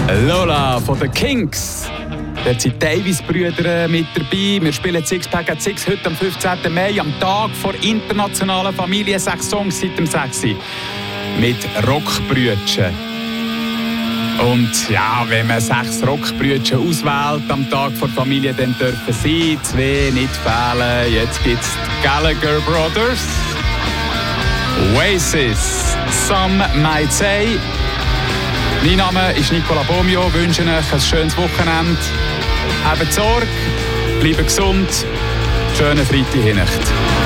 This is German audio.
Lola von den Kings. Dort sind Davis-Brüder mit dabei. Wir spielen Sixpack at Six heute am 15. Mai, am Tag vor internationalen Familie. 6 Songs seit dem 6. Mit Rockbrütchen. Und ja, wenn man 6 Rockbrütchen auswählt am Tag vor Familie, dann dürfen sie 2 nicht fehlen. Jetzt gibt es die Gallagher Brothers, Oasis, Some Might Say. Mein Name ist Nicola Bomio. Ich wünsche euch ein schönes Wochenende. Habt Sorge, bleibt gesund. Schöne Freitagnacht.